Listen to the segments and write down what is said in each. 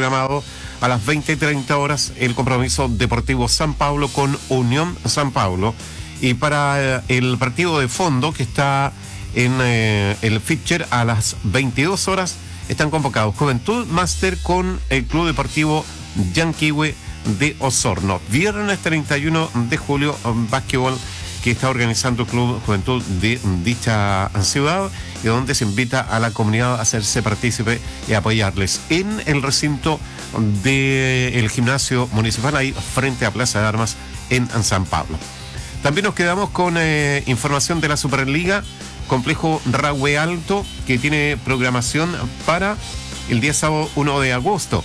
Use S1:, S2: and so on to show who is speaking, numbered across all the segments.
S1: programado a las 20:30 horas el compromiso Deportivo San Pablo con Unión San Pablo. Y para el partido de fondo que está en el fixture a las 22 horas están convocados Juventud Master con el Club Deportivo Yanquihue de Osorno. Viernes 31 de julio, básquetbol que está organizando el Club Juventud de dicha ciudad y donde se invita a la comunidad a hacerse partícipe y apoyarles en el recinto del gimnasio municipal ahí frente a Plaza de Armas en San Pablo. También nos quedamos con información de la Superliga, complejo Rahue Alto, que tiene programación para el día sábado 1 de agosto.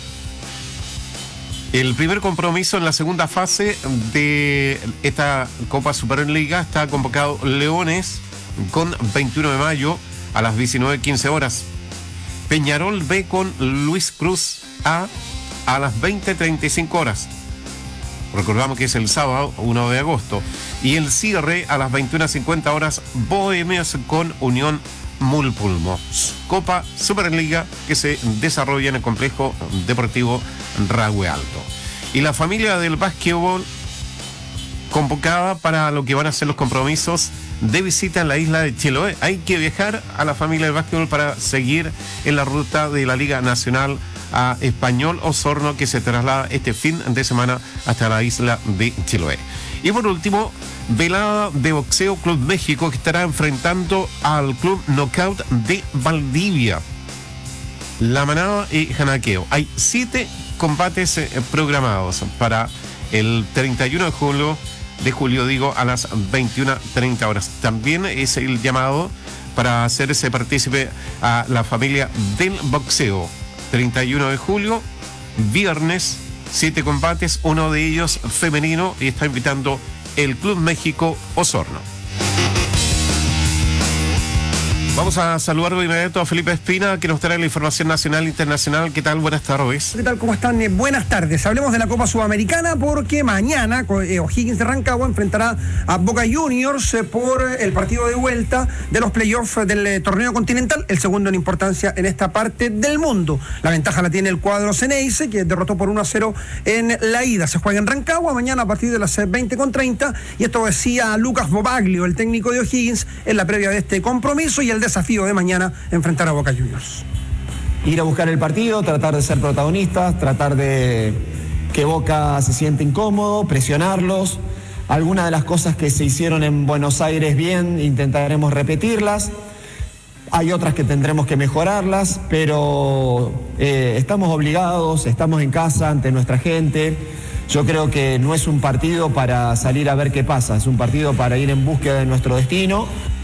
S1: El primer compromiso en la segunda fase de esta Copa Superliga está convocado Leones con 21 de mayo a las 19:15 horas. Peñarol B con Luis Cruz A a las 20:35 horas. Recordamos que es el sábado 1 de agosto. Y el cierre a las 21:50 horas, Bohemios con Unión Mulpulmo. Copa Superliga que se desarrolla en el complejo deportivo Rahue Alto. Y la familia del básquetbol convocada para lo que van a ser los compromisos de visita en la isla de Chiloé. Hay que viajar a la familia del básquetbol para seguir en la ruta de la Liga Nacional a Español Osorno, que se traslada este fin de semana hasta la isla de Chiloé. Y por último, velada de boxeo Club México, que estará enfrentando al Club Knockout de Valdivia. La Manada y Janaqueo. Hay 7 combates programados para el 31 de julio, a las 21:30 horas. También es el llamado para hacerse partícipe a la familia del boxeo. 31 de julio, viernes, 7 combates, uno de ellos femenino, y está invitando el Club México Osorno. Vamos a saludar de inmediato a Felipe Espina, que nos trae la información nacional e internacional. ¿Qué tal? Buenas tardes.
S2: ¿Qué tal? ¿Cómo están? Buenas tardes. Hablemos de la Copa Sudamericana porque mañana O'Higgins de Rancagua enfrentará a Boca Juniors por el partido de vuelta de los playoffs del torneo continental, el segundo en importancia en esta parte del mundo. La ventaja la tiene el cuadro Ceneice, que derrotó por 1-0 en la ida. Se juega en Rancagua mañana a partir de las 20:30, y esto decía Lucas Bobaglio, el técnico de O'Higgins, en la previa de este compromiso y el desafío de mañana, enfrentar a Boca Juniors.
S3: Ir a buscar el partido, tratar de ser protagonistas, tratar de que Boca se siente incómodo, presionarlos. Algunas de las cosas que se hicieron en Buenos Aires bien, intentaremos repetirlas. Hay otras que tendremos que mejorarlas, pero estamos obligados, estamos en casa ante nuestra gente. Yo creo que no es un partido para salir a ver qué pasa, es un partido para ir en búsqueda de nuestro destino.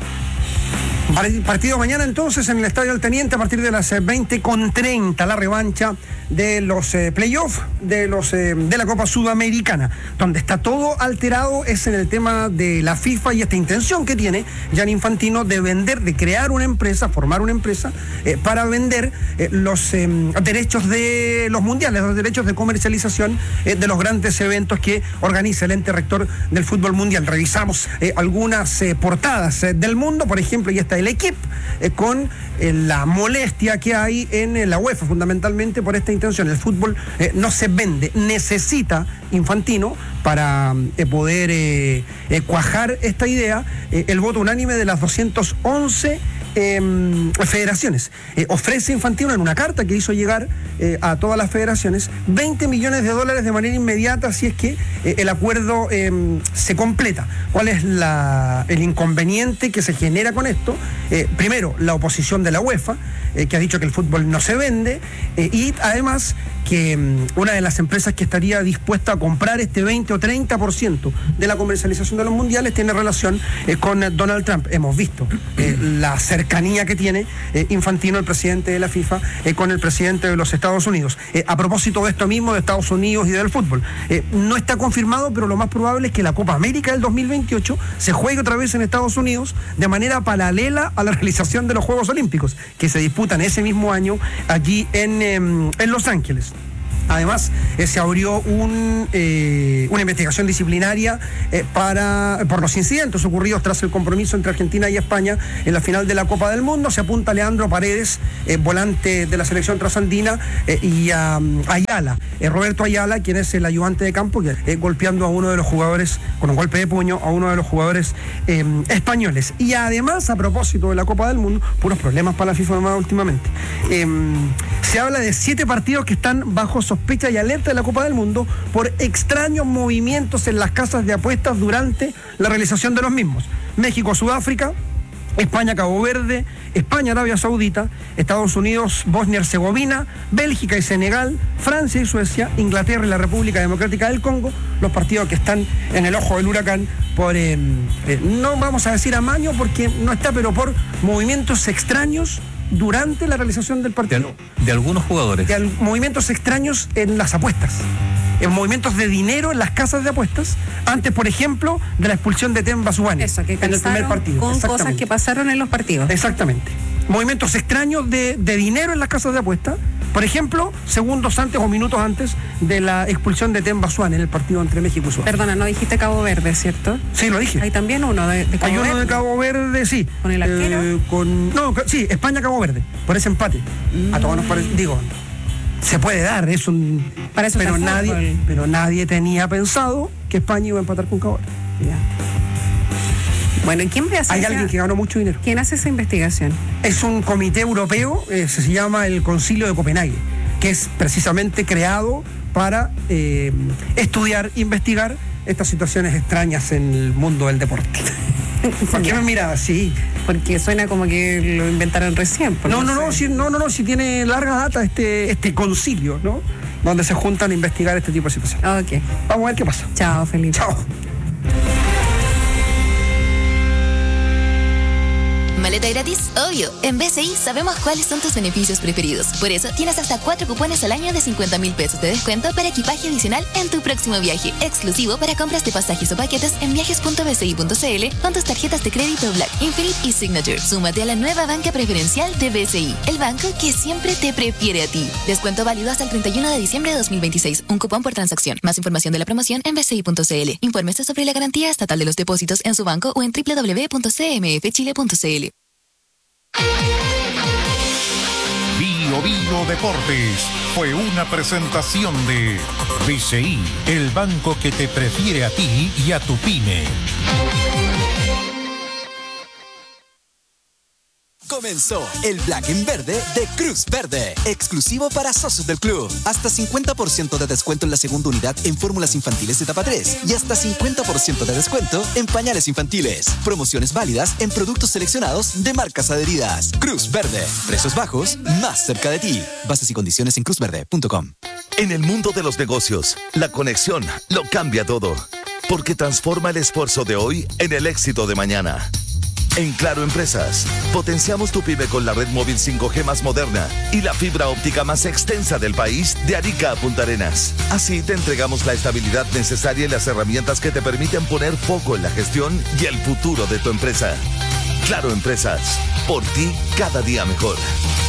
S2: Partido mañana entonces en el Estadio del Teniente a partir de las 20:30, la revancha de los playoffs de la Copa Sudamericana. Donde está todo alterado es en el tema de la FIFA y esta intención que tiene Gianni Infantino de vender, de crear una empresa, formar una empresa para vender los derechos de los mundiales, los derechos de comercialización de los grandes eventos que organiza el ente rector del fútbol mundial. Revisamos algunas portadas del mundo, por ejemplo, y está el equipo con la molestia que hay en la UEFA, fundamentalmente por esta intención. El fútbol no se vende, necesita Infantino para poder cuajar esta idea, el voto unánime de las 211 federaciones. Ofrece Infantino en una carta que hizo llegar a todas las federaciones $20 millones de manera inmediata si es que el acuerdo se completa. ¿Cuál es el inconveniente que se genera con esto? Primero, la oposición de la UEFA, que ha dicho que el fútbol no se vende, y además que una de las empresas que estaría dispuesta a comprar este 20 o 30% de la comercialización de los mundiales tiene relación con Donald Trump. Hemos visto la cercanía que tiene Infantino, el presidente de la FIFA, con el presidente de los Estados Unidos. A propósito de esto mismo, de Estados Unidos y del fútbol, no está confirmado, pero lo más probable es que la Copa América del 2028 se juegue otra vez en Estados Unidos de manera paralela a la realización de los Juegos Olímpicos, que se disputan ese mismo año allí en Los Ángeles. Además, se abrió una investigación disciplinaria por los incidentes ocurridos tras el compromiso entre Argentina y España en la final de la Copa del Mundo. Se apunta a Leandro Paredes, volante de la selección trasandina, y a Ayala, Roberto Ayala, quien es el ayudante de campo, que golpeando a uno de los jugadores, con un golpe de puño, a uno de los jugadores españoles. Y además, a propósito de la Copa del Mundo, puros problemas para la FIFA más últimamente. Se habla de 7 partidos que están bajo sospecha y alerta de la Copa del Mundo por extraños movimientos en las casas de apuestas durante la realización de los mismos. México, Sudáfrica, España, Cabo Verde, España, Arabia Saudita, Estados Unidos, Bosnia y Herzegovina, Bélgica y Senegal, Francia y Suecia, Inglaterra y la República Democrática del Congo, los partidos que están en el ojo del huracán por, no vamos a decir amaño porque no está, pero por movimientos extraños durante la realización del partido.
S4: De algunos jugadores.
S2: Movimientos extraños en las apuestas. En movimientos de dinero en las casas de apuestas, antes, por ejemplo, de la expulsión de Temba Subani en el primer partido.
S5: Con cosas que pasaron en los partidos.
S2: Exactamente. Movimientos extraños de dinero en las casas de apuestas, por ejemplo, segundos antes o minutos antes de la expulsión de Temba Subani en el partido entre México y Sudáfrica.
S5: Perdona, no dijiste Cabo Verde, ¿cierto?
S2: Sí, lo dije.
S5: Hay también uno de Cabo Verde.
S2: Hay uno de Cabo Verde, sí.
S5: ¿Con el arquero?
S2: Sí, España-Cabo Verde, por ese empate. A todos nos parece, se puede dar, es un...
S5: Para eso
S2: pero nadie tenía pensado que España iba a empatar con Cabo Verde.
S5: Ya. Bueno, ¿y quién hace
S2: Hay alguien que ganó mucho dinero.
S5: ¿Quién hace esa investigación?
S2: Es un comité europeo, se llama el Concilio de Copenhague, que es precisamente creado para estudiar, investigar estas situaciones extrañas en el mundo del deporte. ¿Por qué me miraba así?
S5: Porque suena como que lo inventaron recién.
S2: No, si tiene larga data este concilio, ¿no? Donde se juntan a investigar este tipo de situaciones.
S5: Ok.
S2: Vamos a ver qué pasa.
S5: Chao, Felipe.
S2: Chao.
S6: ¿Maleta gratis? Obvio. En BCI sabemos cuáles son tus beneficios preferidos. Por eso tienes hasta 4 cupones al año de 50.000 pesos de descuento para equipaje adicional en tu próximo viaje. Exclusivo para compras de pasajes o paquetes en viajes.bci.cl con tus tarjetas de crédito Black, Infinite y Signature. Súmate a la nueva banca preferencial de BCI, el banco que siempre te prefiere a ti. Descuento válido hasta el 31 de diciembre de 2026. Un cupón por transacción. Más información de la promoción en bci.cl. Infórmese sobre la garantía estatal de los depósitos en su banco o en www.cmfchile.cl.
S7: Bio Deportes fue una presentación de BCI, el banco que te prefiere a ti y a tu pyme.
S8: Comenzó el Black en Verde de Cruz Verde, exclusivo para socios del club. Hasta 50% de descuento en la segunda unidad en fórmulas infantiles de etapa 3 y hasta 50% de descuento en pañales infantiles. Promociones válidas en productos seleccionados de marcas adheridas. Cruz Verde, precios bajos, más cerca de ti. Bases y condiciones en cruzverde.com.
S9: En el mundo de los negocios, la conexión lo cambia todo, porque transforma el esfuerzo de hoy en el éxito de mañana. En Claro Empresas, potenciamos tu pyme con la red móvil 5G más moderna y la fibra óptica más extensa del país de Arica a Punta Arenas. Así te entregamos la estabilidad necesaria y las herramientas que te permiten poner foco en la gestión y el futuro de tu empresa. Claro Empresas, por ti cada día mejor.